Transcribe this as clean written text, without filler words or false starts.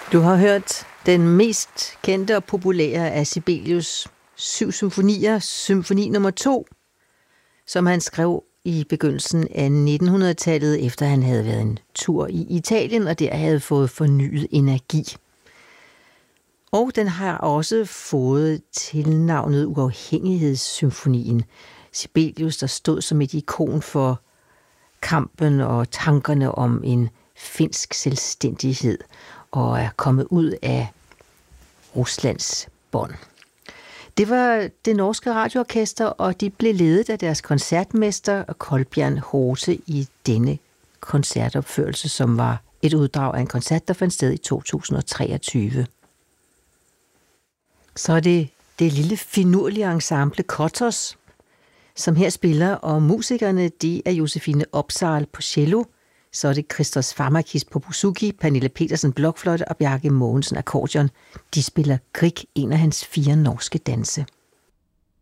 Du har hørt den mest kendte og populære af Sibelius' 7 symfonier, symfoni nummer 2, som han skrev i begyndelsen af 1900-tallet, efter han havde været en tur i Italien, og der havde fået fornyet energi. Og den har også fået tilnavnet Uafhængighedssymfonien. Sibelius, der stod som et ikon for kampen og tankerne om en finsk selvstændighed, og er kommet ud af Ruslands bånd. Det var det norske radioorkester, og de blev ledet af deres koncertmester Kolbjørn Hote i denne koncertopførelse, som var et uddrag af en koncert, der fandt sted i 2023. Så er det lille finurlige ensemble Kotos, som her spiller, og musikerne, de er Josefine Opsahl på cello, så er det Christos Farmakis på buzuki, Pernille Petersen blokfløjte og Bjarke Mogensen akkordeon. De spiller Grieg, en af hans 4 norske danse.